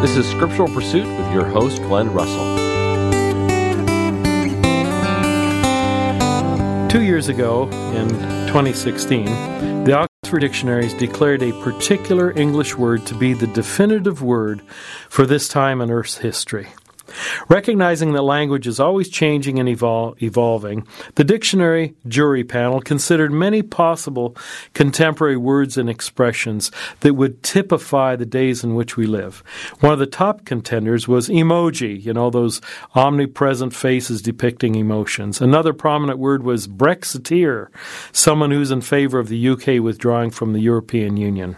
This is Scriptural Pursuit with your host, Glenn Russell. 2 years ago, in 2016, the Oxford Dictionaries declared a particular English word to be the definitive word for this time in Earth's history. Recognizing that language is always changing and evolving, the dictionary jury panel considered many possible contemporary words and expressions that would typify the days in which we live. One of the top contenders was emoji, those omnipresent faces depicting emotions. Another prominent word was Brexiteer, someone who's in favor of the UK withdrawing from the European Union.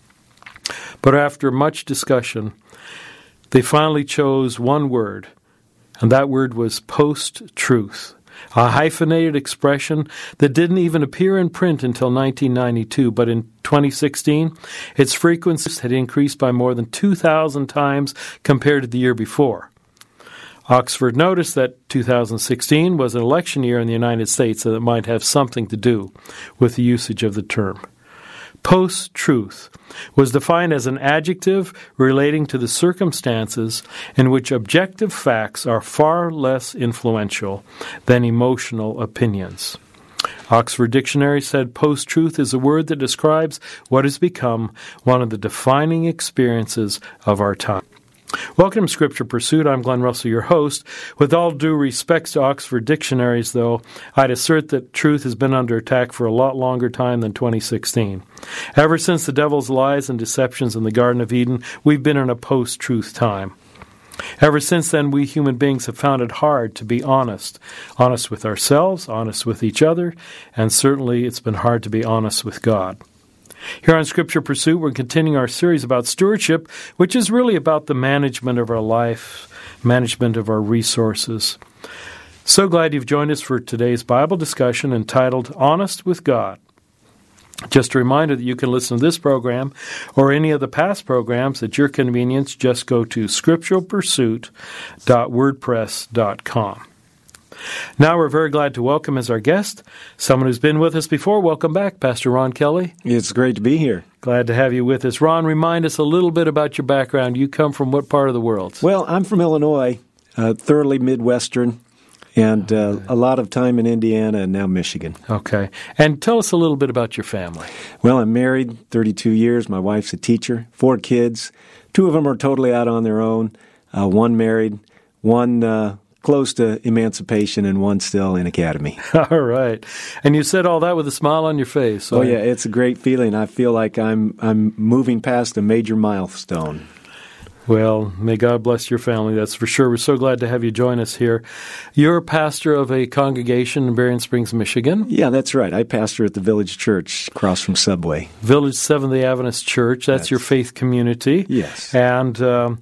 But after much discussion, they finally chose one word, and that word was post-truth, a hyphenated expression that didn't even appear in print until 1992, but in 2016, its frequency had increased by more than 2,000 times compared to the year before. Oxford noticed that 2016 was an election year in the United States, and it might have something to do with the usage of the term. Post-truth was defined as an adjective relating to the circumstances in which objective facts are far less influential than emotional opinions. Oxford Dictionary said post-truth is a word that describes what has become one of the defining experiences of our time. Welcome to Scripture Pursuit. I'm Glenn Russell, your host. With all due respects to Oxford Dictionaries, though, I'd assert that truth has been under attack for a lot longer time than 2016. Ever since the devil's lies and deceptions in the Garden of Eden, we've been in a post-truth time. Ever since then, we human beings have found it hard to be honest with ourselves, honest with each other, and certainly it's been hard to be honest with God. Here on Scripture Pursuit, we're continuing our series about stewardship, which is really about the management of our life, management of our resources. So glad you've joined us for today's Bible discussion entitled Honest with God. Just a reminder that you can listen to this program or any of the past programs at your convenience. Just go to scripturalpursuit.wordpress.com. Now we're very glad to welcome as our guest someone who's been with us before. Welcome back, Pastor Ron Kelly. It's great to be here. Glad to have you with us. Ron, remind us a little bit about your background. You come from what part of the world? Well, I'm from Illinois, thoroughly Midwestern, and a lot of time in Indiana and now Michigan. Okay. And tell us a little bit about your family. Well, I'm married 32 years. My wife's a teacher, 4 kids. 2 of them are totally out on their own. One married, one close to emancipation, and one still in academy. All right. And you said all that with a smile on your face. Oh, yeah, it's a great feeling. I feel like I'm moving past a major milestone. Well, may God bless your family, that's for sure. We're so glad to have you join us here. You're a pastor of a congregation in Berrien Springs, Michigan. Yeah, that's right. I pastor at the Village Church across from Subway. Village Seventh-day Adventist Church, that's your faith community. Yes. And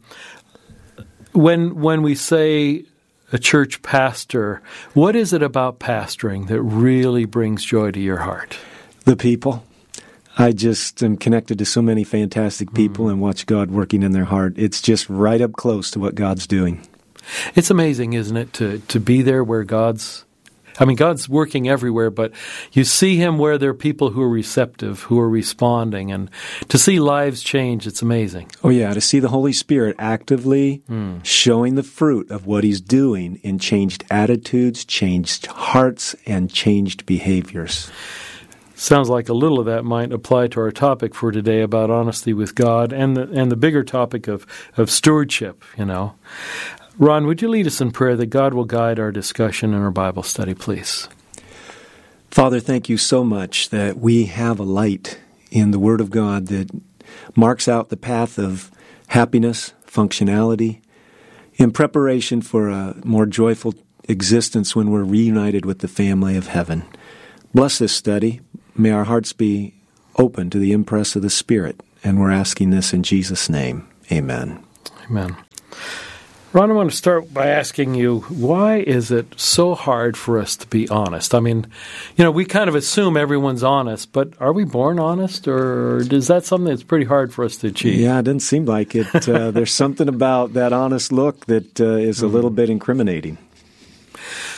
when we say a church pastor, what is it about pastoring that really brings joy to your heart? The people. I just am connected to so many fantastic people and watch God working in their heart. It's just right up close to what God's doing. It's amazing, isn't it, to be there where God's working everywhere, but you see Him where there are people who are receptive, who are responding, and to see lives change, it's amazing. Oh, yeah, to see the Holy Spirit actively showing the fruit of what He's doing in changed attitudes, changed hearts, and changed behaviors. Sounds like a little of that might apply to our topic for today about honesty with God and the bigger topic of stewardship, Ron, would you lead us in prayer that God will guide our discussion and our Bible study, please? Father, thank you so much that we have a light in the Word of God that marks out the path of happiness, functionality, in preparation for a more joyful existence when we're reunited with the family of heaven. Bless this study. May our hearts be open to the impress of the Spirit, and we're asking this in Jesus' name. Amen. Amen. Ron, I want to start by asking you, why is it so hard for us to be honest? I mean, we kind of assume everyone's honest, but are we born honest, or is that something that's pretty hard for us to achieve? Yeah, it doesn't seem like it. There's something about that honest look that is a little bit incriminating.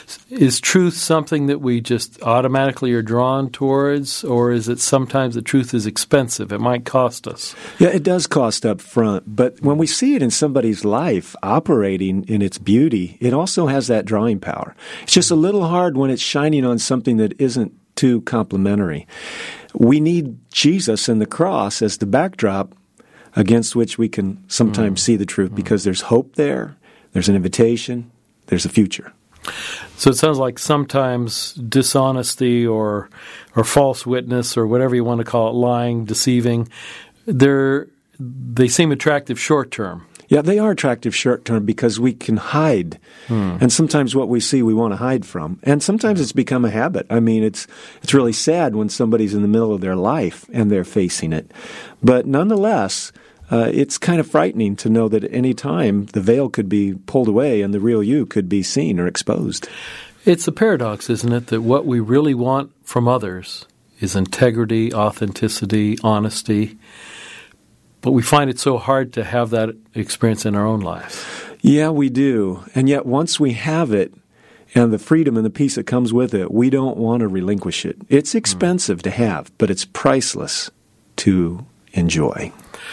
Is truth something that we just automatically are drawn towards, or is it sometimes the truth is expensive? It might cost us. Yeah, it does cost up front, but when we see it in somebody's life operating in its beauty, it also has that drawing power. It's just a little hard when it's shining on something that isn't too complimentary. We need Jesus and the cross as the backdrop against which we can sometimes see the truth, because there's hope there, there's an invitation, there's a future. So it sounds like sometimes dishonesty or false witness, or whatever you want to call it, lying, deceiving, they seem attractive short term. Yeah, they are attractive short term because we can hide. And sometimes what we see we want to hide from. And sometimes it's become a habit. I mean, it's really sad when somebody's in the middle of their life and they're facing it. But nonetheless, it's kind of frightening to know that at any time the veil could be pulled away and the real you could be seen or exposed. It's a paradox, isn't it, that what we really want from others is integrity, authenticity, honesty, but we find it so hard to have that experience in our own lives. Yeah, we do. And yet once we have it, and the freedom and the peace that comes with it, we don't want to relinquish it. It's expensive to have, but it's priceless to enjoy.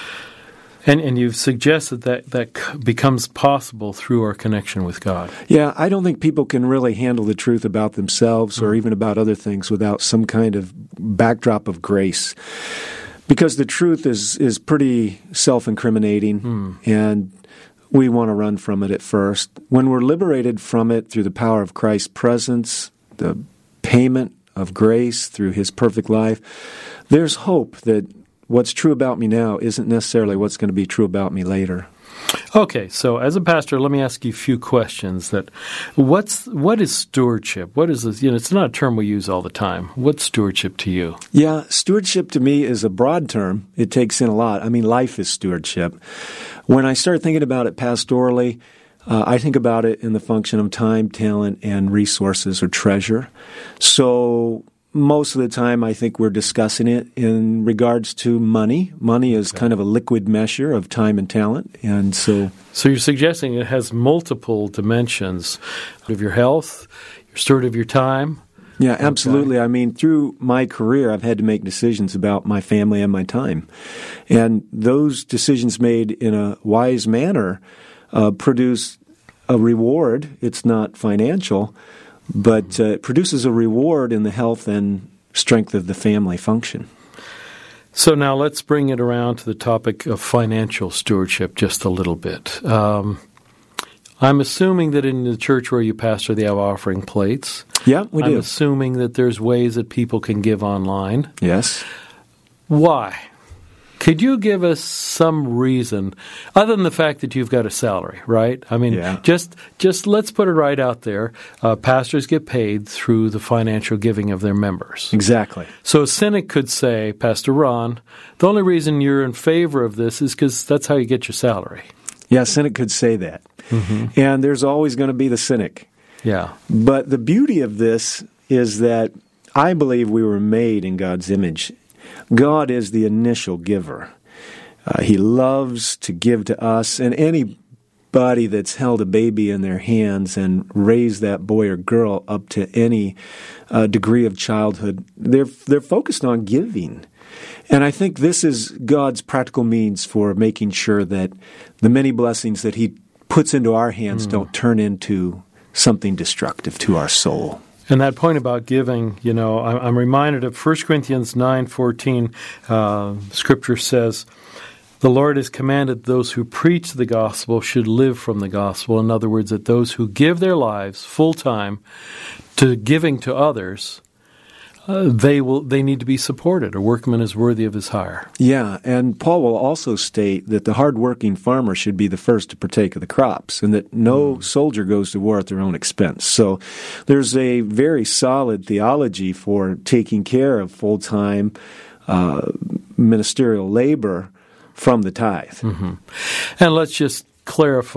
And you've suggested that becomes possible through our connection with God. Yeah, I don't think people can really handle the truth about themselves or even about other things without some kind of backdrop of grace. Because the truth is pretty self-incriminating, and we want to run from it at first. When we're liberated from it through the power of Christ's presence, the payment of grace through His perfect life, there's hope that what's true about me now isn't necessarily what's going to be true about me later. Okay, so as a pastor, let me ask you a few questions. What is stewardship? What is this? It's not a term we use all the time. What's stewardship to you? Yeah, stewardship to me is a broad term. It takes in a lot. I mean, life is stewardship. When I start thinking about it pastorally, I think about it in the function of time, talent, and resources or treasure. So most of the time, I think we're discussing it in regards to money. Money is kind of a liquid measure of time and talent, and so you're suggesting it has multiple dimensions of your health, your steward of your time. Yeah, absolutely. Okay. I mean, through my career, I've had to make decisions about my family and my time, and those decisions made in a wise manner produce a reward. It's not financial, but it produces a reward in the health and strength of the family function. So now let's bring it around to the topic of financial stewardship just a little bit. I'm assuming that in the church where you pastor, they have offering plates. Yeah, we do. I'm assuming that there's ways that people can give online. Yes. Why? Could you give us some reason, other than the fact that you've got a salary, right? I mean, just let's put it right out there. Pastors get paid through the financial giving of their members. Exactly. So a cynic could say, Pastor Ron, the only reason you're in favor of this is because that's how you get your salary. Yeah, a cynic could say that. Mm-hmm. And there's always going to be the cynic. Yeah. But the beauty of this is that I believe we were made in God's image. God is the initial giver. He loves to give to us, and anybody that's held a baby in their hands and raised that boy or girl up to any degree of childhood, they're focused on giving. And I think this is God's practical means for making sure that the many blessings that He puts into our hands don't turn into something destructive to our soul. And that point about giving, I'm reminded of 1 Corinthians 9:14. Scripture says, the Lord has commanded those who preach the gospel should live from the gospel. In other words, that those who give their lives full time to giving to others, they need to be supported. A workman is worthy of his hire. Yeah, and Paul will also state that the hardworking farmer should be the first to partake of the crops, and that no soldier goes to war at their own expense. So there's a very solid theology for taking care of full-time ministerial labor from the tithe. Mm-hmm. And let's just clarify